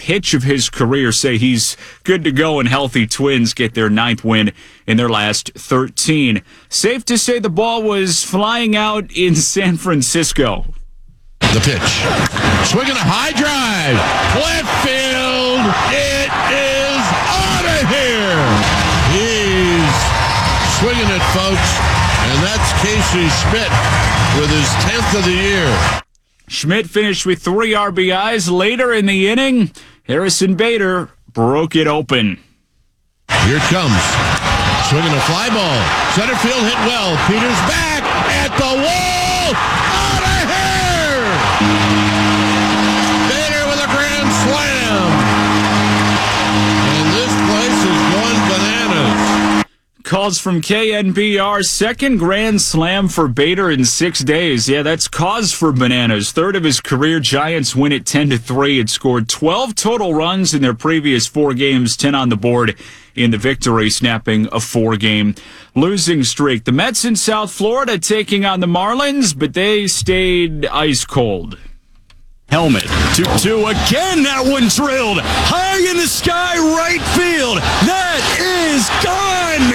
pitch of his career, say he's good to go, and healthy. Twins get their 9th win in their last 13. Safe to say the ball was flying out in San Francisco. The pitch. Swinging a high drive. Left field. It is out of here. He's swinging it, folks. And that's Casey Schmidt with his 10th of the year. Schmidt finished with 3 RBIs. Later in the inning, Harrison Bader broke it open. Here it comes. Swinging a fly ball. Center field hit well. Peters back at the wall. Out of here! Bader with a grand slam. And this place is going bananas. Calls from KNBR. Second grand slam for Bader in 6 days. Yeah, that's cause for bananas. 3rd of his career. Giants win it 10-3. It scored 12 total runs in their previous 4 games, 10 on the board in the victory, snapping a 4-game losing streak. The Mets in South Florida taking on the Marlins, but they stayed ice cold. Helmet. 2-2 again. That one drilled high in the sky, right field. That is gone.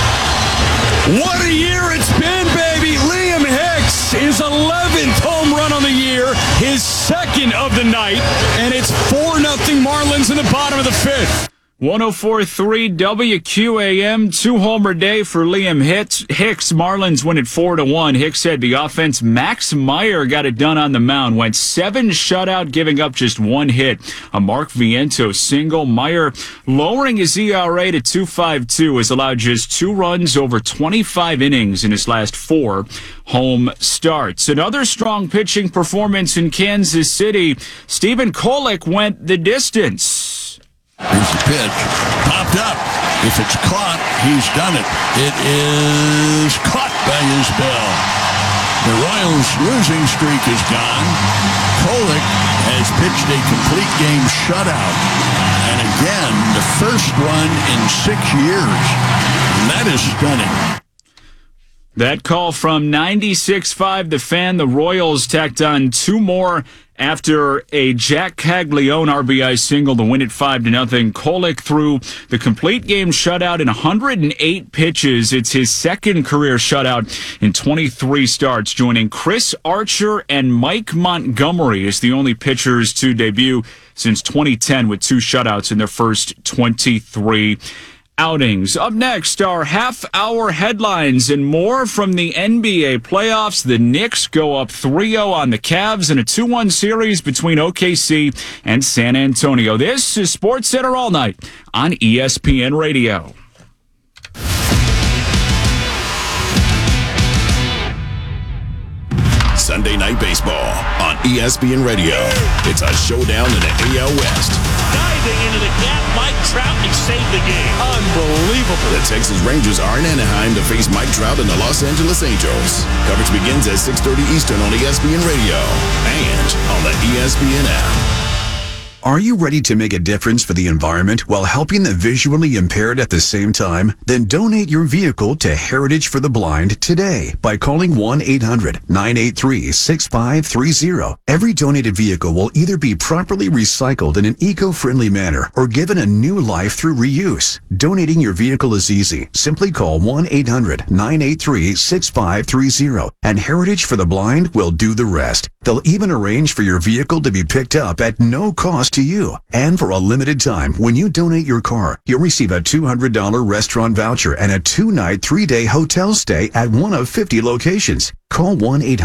What a year it's been, baby. Liam Hicks, his 11th home run on the year, his 2nd of the night, and it's 4-0 Marlins in the bottom of the 5th. 104.3 WQAM, 2-homer day for Liam Hicks. Marlins win it 4-1. Hicks said the offense, Max Meyer, got it done on the mound. Went 7 shutout, giving up just 1 hit. A Mark Vientos single. Meyer lowering his ERA to 2.52 has allowed just 2 runs over 25 innings in his last 4 home starts. Another strong pitching performance in Kansas City. Stephen Kolek went the distance. Here's the pitch. Popped up. If it's caught, he's done it. It is caught by Isbell. The Royals' losing streak is gone. Kolek has pitched a complete game shutout. And again, the first one in 6 years. And that is stunning. That call from 96.5 The Fan. The Royals tacked on 2 more after a Jack Caglione RBI single to win it 5-0. Kolek threw the complete game shutout in 108 pitches. It's his 2nd career shutout in 23 starts, joining Chris Archer and Mike Montgomery as the only pitchers to debut since 2010 with 2 shutouts in their first 23 outings. Up next, our half-hour headlines and more from the NBA playoffs. The Knicks go up 3-0 on the Cavs in a 2-1 series between OKC and San Antonio. This is SportsCenter All Night on ESPN Radio. Sunday Night Baseball on ESPN Radio. It's a showdown in the AL West. Diving into the gap, Mike Trout, he saved the game. Unbelievable. The Texas Rangers are in Anaheim to face Mike Trout and the Los Angeles Angels. Coverage begins at 6:30 Eastern on ESPN Radio and on the ESPN app. Are you ready to make a difference for the environment while helping the visually impaired at the same time? Then donate your vehicle to Heritage for the Blind today by calling 1-800-983-6530. Every donated vehicle will either be properly recycled in an eco-friendly manner or given a new life through reuse. Donating your vehicle is easy. Simply call 1-800-983-6530 and Heritage for the Blind will do the rest. They'll even arrange for your vehicle to be picked up at no cost to you. And for a limited time, when you donate your car, you'll receive a $200 restaurant voucher and a 2-night, 3-day hotel stay at one of 50 locations. Call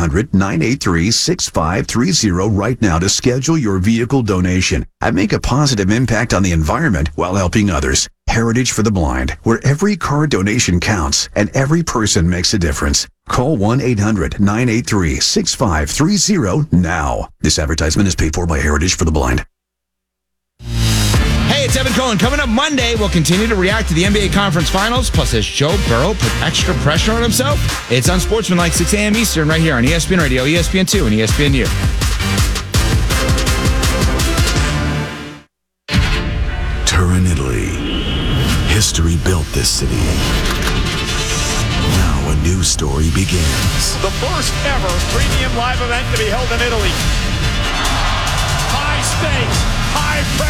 1-800-983-6530 right now to schedule your vehicle donation and make a positive impact on the environment while helping others. Heritage for the Blind, where every car donation counts and every person makes a difference. Call 1-800-983-6530 now. This advertisement is paid for by Heritage for the Blind. Hey, it's Evan Cohen. Coming up Monday, we'll continue to react to the NBA Conference Finals. Plus, has Joe Burrow put extra pressure on himself? It's Unsportsmanlike, 6 a.m. Eastern, right here on ESPN Radio, ESPN2, and ESPNU. Turin, Italy. History built this city. Now a new story begins. The first ever premium live event to be held in Italy. High stakes, high pressure.